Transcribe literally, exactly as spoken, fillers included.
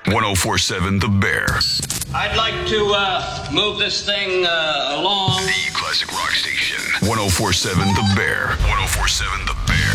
ten forty-seven The Bear. I'd like to uh, move this thing uh, along. The classic rock station. ten forty-seven The Bear. ten forty-seven The Bear.